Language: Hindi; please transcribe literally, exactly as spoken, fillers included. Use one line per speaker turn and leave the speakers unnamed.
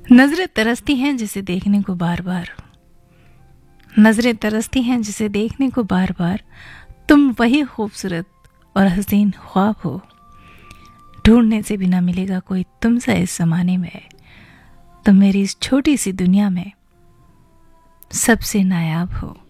नजरें तरसती हैं जिसे देखने को बार बार, नजरें तरसती हैं जिसे देखने को बार बार। तुम वही खूबसूरत और हसीन ख्वाब हो, ढूंढने से भी ना मिलेगा कोई तुम सा इस जमाने में। तुम मेरी इस छोटी सी दुनिया में सबसे नायाब हो।